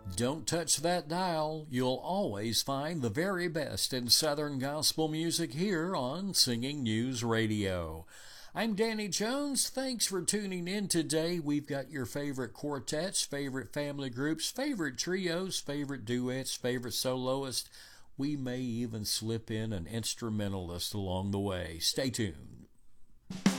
Don't touch that dial. You'll always find the very best in Southern gospel music here on Singing News Radio. I'm Danny Jones. Thanks for tuning in today. We've got your favorite quartets, favorite family groups, favorite trios, favorite duets, favorite soloists. We may even slip in an instrumentalist along the way. Stay tuned.